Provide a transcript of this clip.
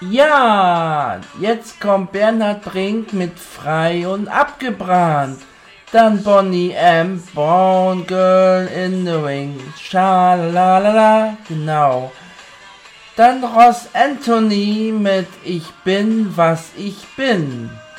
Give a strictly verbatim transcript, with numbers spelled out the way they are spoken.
Ja, jetzt kommt Bernhard Brink mit Frei und Abgebrannt. Dann Bonnie M. Born Girl in the Ring. Schalalala, genau. Dann Ross Anthony mit Ich bin, was ich bin.